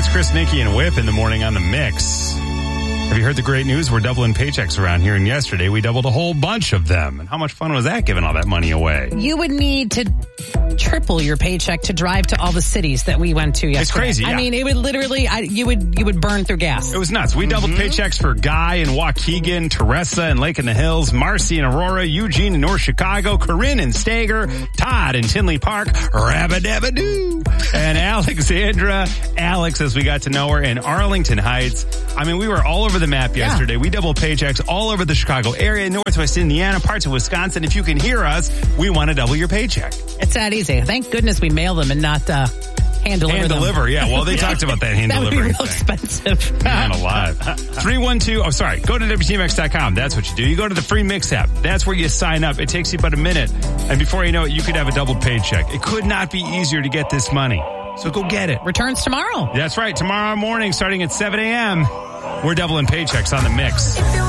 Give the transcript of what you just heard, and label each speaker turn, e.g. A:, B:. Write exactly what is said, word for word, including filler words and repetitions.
A: It's Chris, Nikki, and Whip in the morning on the Mix. Have you heard the great news? We're doubling paychecks around here, and yesterday we doubled a whole bunch of them. And how much fun was that, giving all that money away?
B: You would need to triple your paycheck to drive to all the cities that we went to yesterday.
A: It's crazy, yeah.
B: I mean, it would literally, I, you would you would burn through gas.
A: It was nuts. We doubled mm-hmm. paychecks for Guy and Waukegan, Teresa and Lake in the Hills, Marcy and Aurora, Eugene and North Chicago, Corinne and Stager, Todd and Tinley Park, Rabba-dabba-doo, and Alexandra, Alex, as we got to know her, in Arlington Heights. I mean, we were all over the map yesterday. Yeah. We doubled paychecks all over the Chicago area, Northwest Indiana, parts of Wisconsin. If you can hear us, we want to double your paycheck.
B: It's that easy. Thank goodness we mail them and not uh, hand deliver
A: Hand
B: them.
A: deliver, yeah. Well, they talked about that hand
B: that
A: delivery
B: That would be real
A: thing.
B: expensive.
A: Man alive. three one two, oh, sorry. Go to W T M X dot com. That's what you do. You go to the free Mix app. That's where you sign up. It takes you about a minute. And before you know it, you could have a doubled paycheck. It could not be easier to get this money. So go get it.
B: Returns tomorrow.
A: That's right. Tomorrow morning, starting at seven a.m., we're doubling paychecks on the Mix.